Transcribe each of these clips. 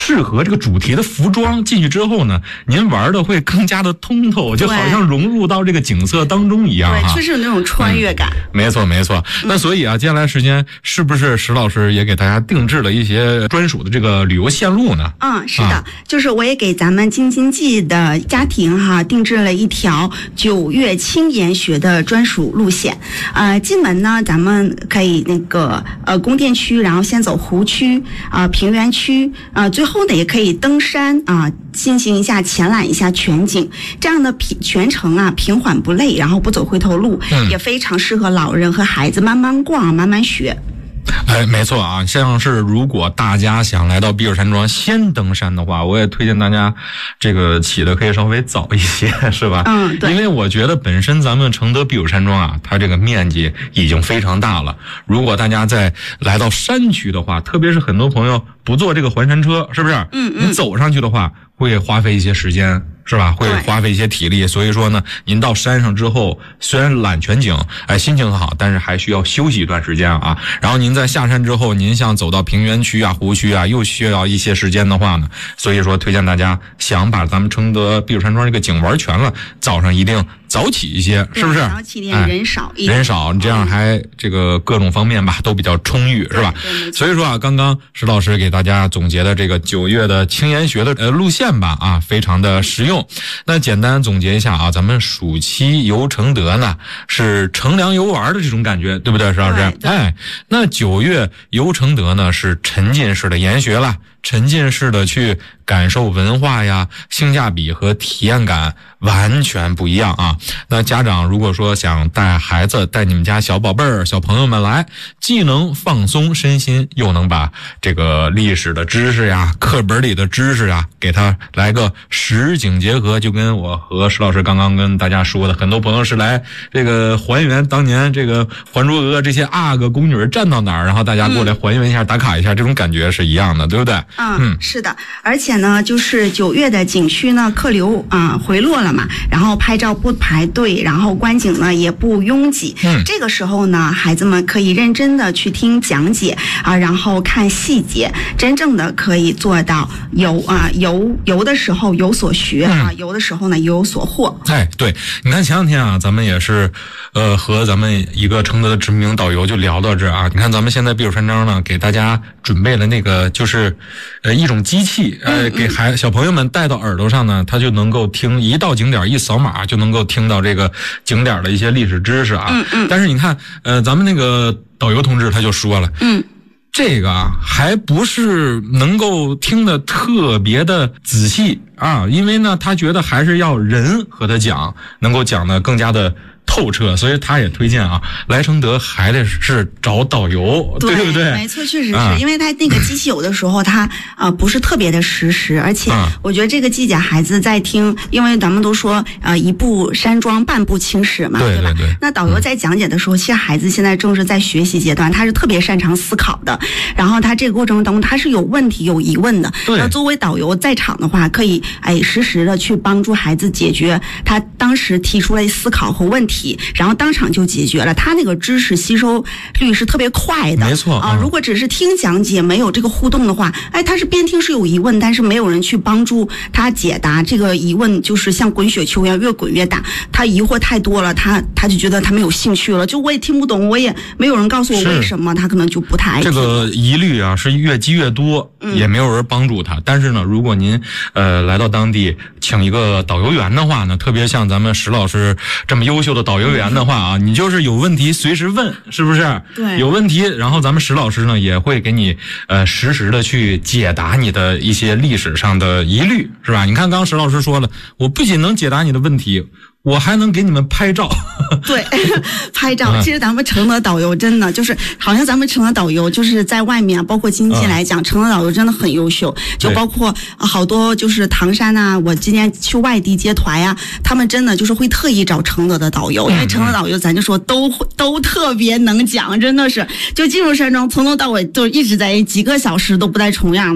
适合这个主题的服装，进去之后呢，您玩的会更加的通透，就好像融入到这个景色当中一样对，确实有那种穿越感。 没错没错。那所以啊，接下来时间是不是石老师也给大家定制了一些专属的这个旅游线路呢？ 是的，就是我也给咱们京津冀的家庭定制了一条9月轻研学的专属路线。进门呢，咱们可以那个宫殿区，然后先走湖区平原区最后呢也可以登山进行一下前览一下全景，这样的全程平缓不累，然后不走回头路，也非常适合老人和孩子慢慢逛慢慢学。 没错啊，像是如果大家想来到避暑山庄先登山的话，我也推荐大家这个起的可以稍微早一些，是吧？对。因为我觉得本身咱们承德避暑山庄它这个面积已经非常大了。如果大家再来到山区的话，特别是很多朋友不坐这个环山车，是不是？你走上去的话，会花费一些时间，是吧？会花费一些体力，所以说呢，您到山上之后，虽然览全景，心情很好，但是还需要休息一段时间啊。然后您在下山之后，您想走到平原区湖区又需要一些时间的话呢，所以说推荐大家想把咱们承德避暑山庄这个景玩全了，早上一定早起一些，是不是？ 早起点，人少一点， 人少，这样还这个各种方面吧都比较充裕，是吧？所以说刚刚石老师给大家总结的这个9月的轻研学的路线吧非常的实用。那简单总结一下咱们暑期游承德呢是乘凉游玩的这种感觉，对不对，石老师？那9月游承德呢是沉浸式的研学了，沉浸式的去感受文化呀，性价比和体验感完全不一样那家长如果说想带孩子带你们家小宝贝儿小朋友们来，既能放松身心，又能把这个历史的知识课本里的知识给他来个实景结合，就跟我和石老师刚刚跟大家说的，很多朋友是来这个还原当年这个还珠格格这些阿哥宫女站到哪儿，然后大家过来还原一下打卡一下，这种感觉是一样的，对不对？ 是的。而且呢，就是9月的景区呢客流回落了嘛，然后拍照不排队，然后观景呢也不拥挤。这个时候呢，孩子们可以认真的去听讲解然后看细节，真正的可以做到游的时候有所学游的时候呢有所获。 对，你看前两天咱们也是和咱们一个承德的知名导游就聊到这你看咱们现在避暑山庄呢给大家准备了那个就是一种机器给小朋友们戴到耳朵上呢，他就能够听一到景点一扫码就能够听到这个景点的一些历史知识但是你看咱们那个导游同志他就说了这个还不是能够听得特别的仔细因为呢他觉得还是要人和他讲，能够讲得更加的透彻，所以他也推荐来承德还得是找导游，对不对？ 没错，确实是因为他那个机器有的时候他不是特别的实时，而且我觉得这个季节孩子在听，因为咱们都说一步山庄半步青史嘛，对吧？那导游在讲解的时候，其实孩子现在正是在学习阶段，他是特别擅长思考的，然后他这个过程当中他是有问题有疑问的，那作为导游在场的话，可以实时的去帮助孩子解决他当时提出来思考和问题，然后当场就解决了，他那个知识吸收率是特别快的。 没错如果只是听讲解没有这个互动的话，他是边听是有疑问，但是没有人去帮助他解答，这个疑问就是像滚雪球一样越滚越大，他疑惑太多了，他就觉得他没有兴趣了，就我也听不懂，我也没有人告诉我为什么，他可能就不太爱听。 这个疑虑是越积越多，也没有人帮助他。但是呢，如果您来到当地请一个导游员的话呢，特别像咱们石老师这么优秀的导游员的话你就是有问题随时问，是不是？ 对， 有问题，然后咱们石老师呢也会给你实时的去解答你的一些历史上的疑虑，是吧？你看刚刚石老师说了，我不仅能解答你的问题，我还能给你们拍照。 对，拍照。其实咱们承德导游真的就是，好像咱们承德导游就是在外面包括经济来讲，承德导游真的很优秀。就包括好多就是唐山我今年去外地接团他们真的就是会特意找承德的导游，因为承德导游咱就说都特别能讲，真的是就进入山庄从头到尾就一直在几个小时都不带重样的。我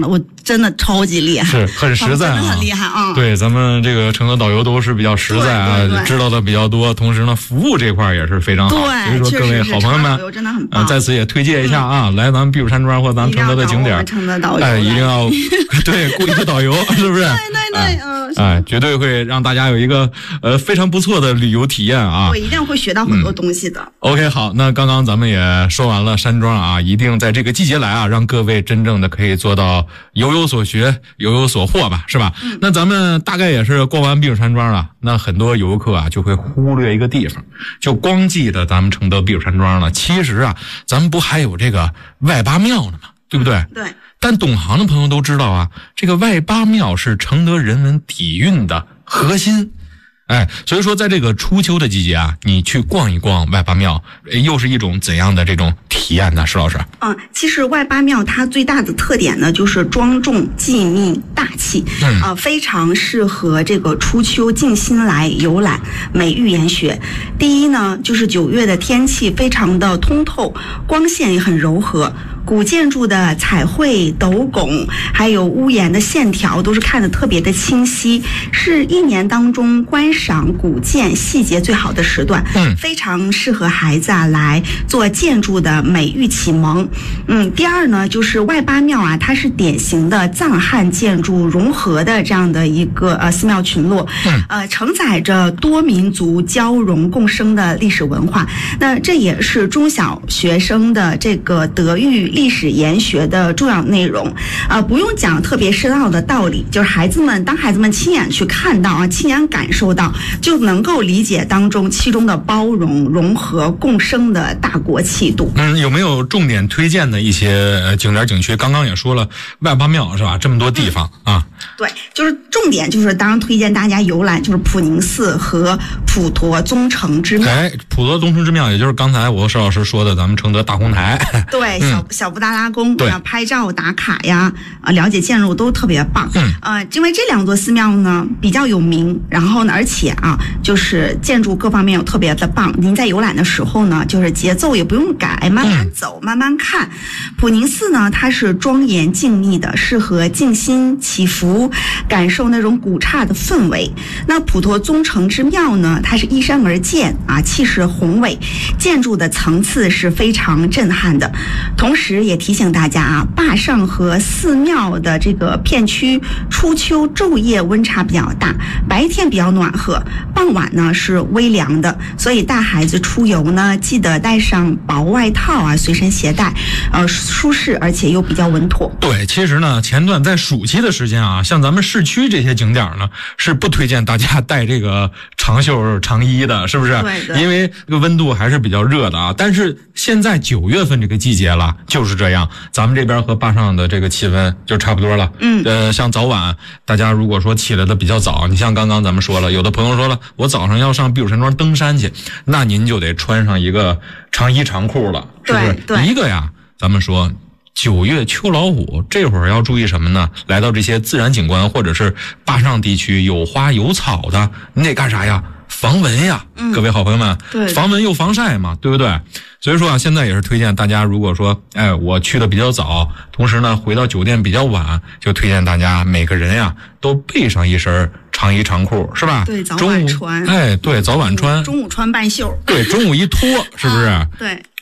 真的超级厉害， 是很实在啊， 真的很厉害啊。 对，咱们这个承德导游都是比较实在啊，知道的比较多，同时呢，服务这块也是非常好。 对， 所以说各位好朋友们， 真的很棒。 在此也推荐一下啊，来咱们避暑山庄或咱们承德的景点， 承德导游， 一定要对雇一个导游，是不是？ 对， 绝对会让大家有一个非常不错的旅游体验啊！ 我一定会学到很多东西的。 OK， 好，那刚刚咱们也说完了山庄啊，一定在这个季节来啊，让各位真正的可以做到有所学，有所获吧，是吧？那咱们大概也是逛完避暑山庄了，那很多游客啊就会忽略一个地方，就光记得咱们承德避暑山庄了。其实啊，咱们不还有这个外八庙呢吗？对不对？ 对。 但懂行的朋友都知道啊，这个外八庙是承德人文底蕴的核心。所以说在这个初秋的季节啊，你去逛一逛外八庙，又是一种怎样的这种体验呢？石老师？ 其实外八庙它最大的特点呢，就是庄重、静谧、大气，非常适合这个初秋静心来游览，美玉研学。第一呢，就是9月的天气非常的通透，光线也很柔和。古建筑的彩绘、斗拱，还有屋檐的线条，都是看得特别的清晰，是一年当中观赏古建细节最好的时段。非常适合孩子来做建筑的美育启蒙。第二呢，就是外八庙啊，它是典型的藏汉建筑融合的这样的一个寺庙群落，承载着多民族交融共生的历史文化。那这也是中小学生的这个德育历史研学的重要内容，不用讲特别深奥的道理，就是当孩子们亲眼去看到啊，亲眼感受到，就能够理解其中的包容、融合、共生的大国气度。 有没有重点推荐的一些景点景区？刚刚也说了外八庙是吧？这么多地方啊。 对，就是重点就是当然推荐大家游览就是普宁寺和普陀宗成之庙。 普陀宗成之庙，也就是刚才我和石老师说的咱们承德大红台。 对，小布达拉宫，拍照打卡呀，了解建筑都特别棒。因为这2座寺庙呢比较有名，然后呢，而且就是建筑各方面又特别的棒。您在游览的时候呢，就是节奏也不用改，慢慢走，慢慢看。普宁寺呢，它是庄严静谧的，适合静心祈福，感受那种古刹的氛围。那普陀宗成之庙呢，它是依山而建气势宏伟，建筑的层次是非常震撼的。同时也提醒大家坝上和寺庙的这个片区初秋昼夜温差比较大，白天比较暖和，傍晚呢是微凉的，所以带孩子出游呢，记得带上薄外套随身携带，舒适而且又比较稳妥。 对，其实呢，前段在暑期的时间像咱们市区这些景点呢，是不推荐大家带这个长袖长衣的，是不是？ 对， 因为这个温度还是比较热的但是现在9月份这个季节了，就是这样，咱们这边和坝上的这个气温就差不多了。像早晚大家如果说起来的比较早，你像刚刚咱们说了，有的朋友说了，我早上要上避暑山庄登山去，那您就得穿上一个长衣长裤了，是不是？ 对， 一个呀，咱们说9月秋老虎，这会儿要注意什么呢？来到这些自然景观或者是坝上地区有花有草的，你得干啥呀？防蚊呀，各位好朋友们，防蚊又防晒嘛，对不对？所以说现在也是推荐大家，如果说我去的比较早，同时呢回到酒店比较晚，就推荐大家每个人都备上一身长衣长裤，是吧？ 对，早晚穿。 对，早晚穿。 中午穿半袖。 对，中午一脱，是不是？ 对。